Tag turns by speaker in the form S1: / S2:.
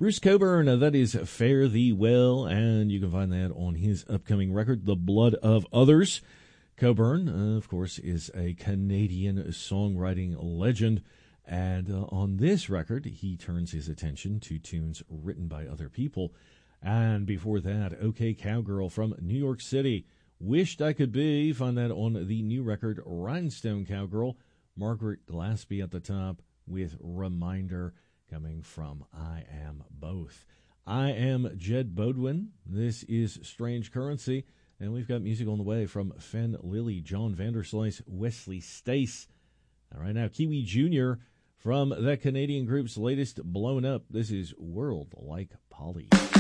S1: Bruce Cockburn, that is Fare Thee Well, and you can find that on his upcoming record, The Blood of Others. Cockburn, of course, is a Canadian songwriting legend, and on this record, he turns his attention to tunes written by other people. And before that, OK Cowgirl from New York City, Wished I Could Be, find that on the new record, Rhinestone Cowgirl. Margaret Glaspie at the top with Reminder, coming from I Am Both. I am Jed Bodwin. This is Strange Currency, and we've got music on the way from Fen Lilly, John Vanderslice, Wesley Stace. All right, now Kiwi Jr. from that Canadian group's latest Blown Up. This is World Like Polly.